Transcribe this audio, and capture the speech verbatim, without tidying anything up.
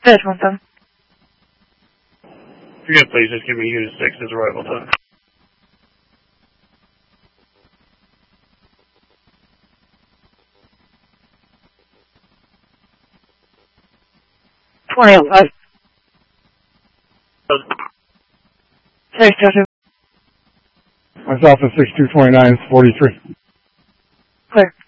Good, one seven. If you're good, please just give me Unit six as arrival time. twenty eleven. six two two. Myself is six two two nine, forty-three. Clear.